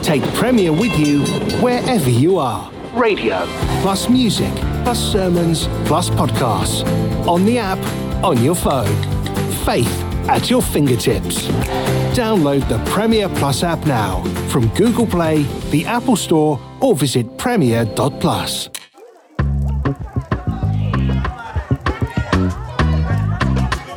Take Premier with you wherever you are. Radio, plus music, plus sermons, plus podcasts. On the app, on your phone. Faith at your fingertips. Download the Premier Plus app now from Google Play, the Apple Store, or visit premier.plus.